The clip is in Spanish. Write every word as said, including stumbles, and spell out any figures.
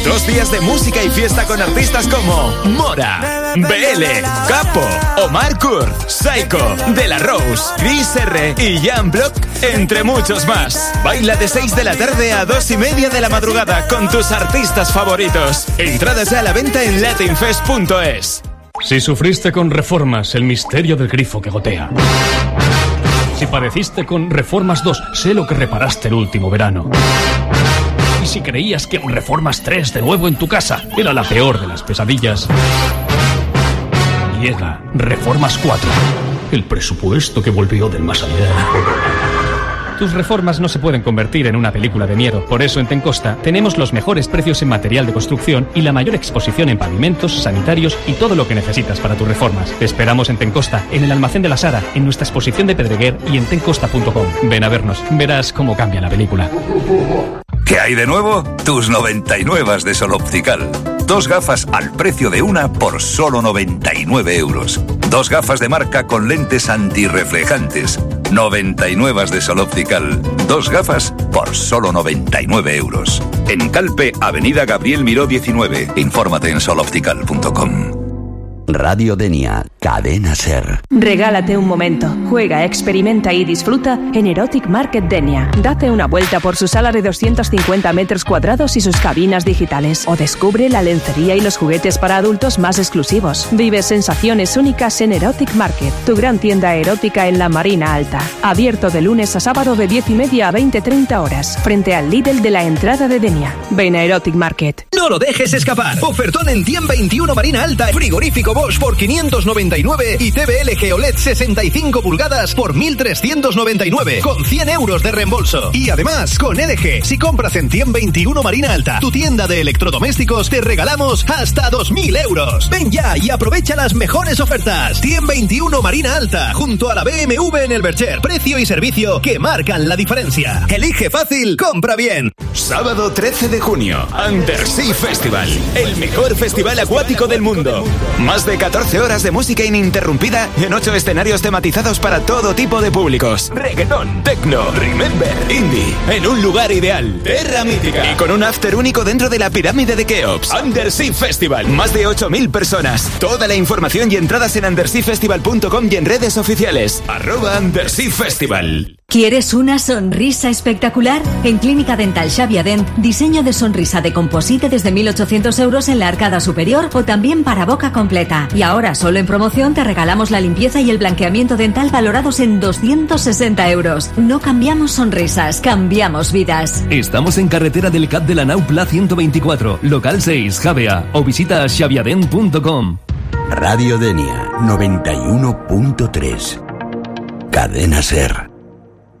Dos días de música y fiesta con artistas como Mora, B L, Capo, Omar Kurz, Psycho, De La Rose, Chris R y Jan Block, entre muchos más. Baila de seis de la tarde a dos y media de la madrugada con tus artistas favoritos. Entradas ya a la venta en latinfest punto es. Si sufriste con Reformas, el misterio del grifo que gotea. Si padeciste con Reformas dos, sé lo que reparaste el último verano. Y si creías que un Reformas tres de nuevo en tu casa era la peor de las pesadillas, llega Reformas cuatro, el presupuesto que volvió del más allá. Tus reformas no se pueden convertir en una película de miedo. Por eso en Tencosta tenemos los mejores precios en material de construcción y la mayor exposición en pavimentos, sanitarios y todo lo que necesitas para tus reformas. Te esperamos en Tencosta, en el almacén de la Sara, en nuestra exposición de Pedreguer y en tencosta punto com. Ven a vernos, verás cómo cambia la película. ¿Qué hay de nuevo? Tus noventa y nueve de Sol Optical. Dos gafas al precio de una por solo noventa y nueve euros. Dos gafas de marca con lentes antirreflejantes. noventa y nueve de Sol Optical. Dos gafas por solo noventa y nueve euros. En Calpe, Avenida Gabriel Miró diecinueve. Infórmate en sol optical punto com. Radio Denia, Cadena Ser. Regálate un momento, juega, experimenta y disfruta en Erotic Market Denia. Date una vuelta por su sala de doscientos cincuenta metros cuadrados y sus cabinas digitales. O descubre la lencería y los juguetes para adultos más exclusivos. Vive sensaciones únicas en Erotic Market, tu gran tienda erótica en la Marina Alta. Abierto de lunes a sábado de diez y media a veinte treinta horas, frente al Lidl de la entrada de Denia. Ven a Erotic Market. No lo dejes escapar. Ofertón en Tiem veintiuno Marina Alta. Frigorífico Bosch por quinientos noventa y nueve y T V L G O L E D sesenta y cinco pulgadas por mil trescientos noventa y nueve con cien euros de reembolso. Y además, con L G, si compras en Tiem veintiuno Marina Alta, tu tienda de electrodomésticos, te regalamos hasta dos mil euros. Ven ya y aprovecha las mejores ofertas. Tiem veintiuno Marina Alta, junto a la B M W en el Bercher. Precio y servicio que marcan la diferencia. Elige fácil, compra bien. Sábado trece de junio, Undersea Festival, el mejor festival acuático del mundo. Más de catorce horas de música ininterrumpida en ocho escenarios tematizados para todo tipo de públicos. Reggaetón, techno, remember, indie, en un lugar ideal, Terra Mítica. Y con un after único dentro de la pirámide de Keops. Undersea Festival, más de ocho mil personas. Toda la información y entradas en undersea festival punto com y en redes oficiales. Arroba Undersea Festival. ¿Quieres una sonrisa espectacular? En Clínica Dental Xavier Dent, diseño de sonrisa de composite desde mil ochocientos euros en la arcada superior o también para boca completa. Y ahora, solo en promoción, te regalamos la limpieza y el blanqueamiento dental valorados en doscientos sesenta euros. No cambiamos sonrisas, cambiamos vidas. Estamos en carretera del Cap de la Nau Pla ciento veinticuatro, local seis, Javea, o visita xaviadent punto com. Radio Denia, noventa y uno punto tres. Cadena Ser.